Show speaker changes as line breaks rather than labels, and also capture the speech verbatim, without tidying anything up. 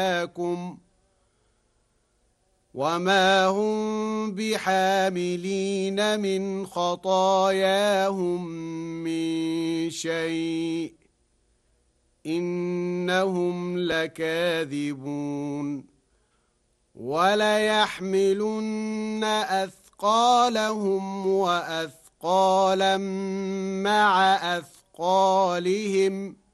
خطاياكم وما هم بحاملين من خطاياهم من شيء إنهم لكاذبون وليحملن أثقالهم وأثقالا مع أثقالهم